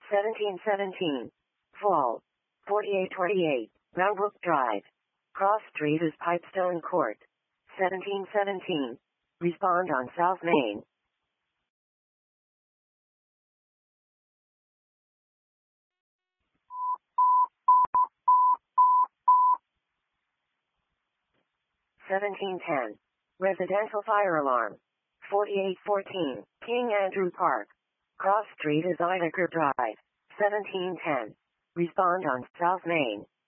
1717. Fall. 4828. Roundbrook Drive. Cross Street is Pipestone Court. 1717. Respond on South Main. (1710). Residential fire alarm. 4814. King Andrew Park. Cross Street is Ideker Drive. 1710. Respond on South Main.